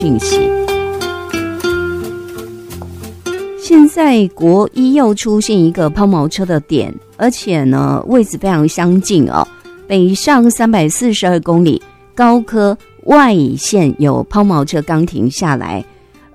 讯息。现在国一又出现一个抛锚车的点，而且呢位置非常相近哦。北上342公里，高科外线有抛锚车刚停下来，